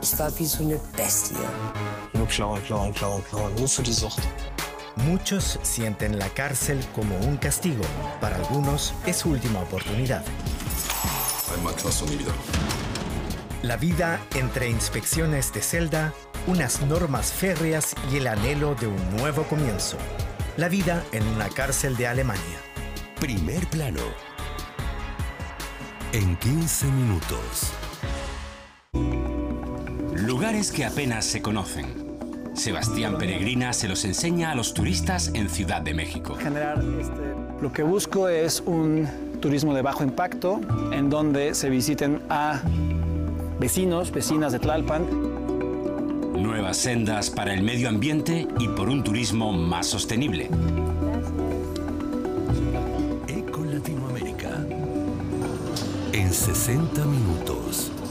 Ich war wie so eine Bestie. Nur klauen, klauen, klauen, klauen, nur für die Sucht. Muchos sienten la cárcel como un castigo. Para algunos es su última oportunidad. Einmal Knast und nie wieder. La vida entre inspecciones de celda, unas normas férreas y el anhelo de un nuevo comienzo. La vida en una cárcel de Alemania. Primer plano. En 15 minutos. Lugares que apenas se conocen. Sebastián Peregrina se los enseña a los turistas en Ciudad de México. Lo que busco es un turismo de bajo impacto, en donde se visiten a vecinos, vecinas de Tlalpan. Nuevas sendas para el medio ambiente y por un turismo más sostenible. Eco Latinoamérica. En 60 minutos.